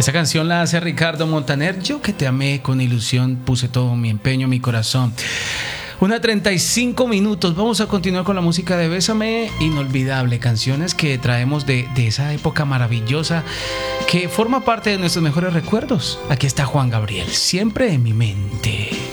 Esta canción la hace Ricardo Montaner. Yo que te amé con ilusión, puse todo mi empeño, mi corazón. 1:35. Vamos a continuar con la música de Bésame. Inolvidable, canciones que traemos de esa época maravillosa que forma parte de nuestros mejores recuerdos. Aquí está Juan Gabriel, siempre en mi mente.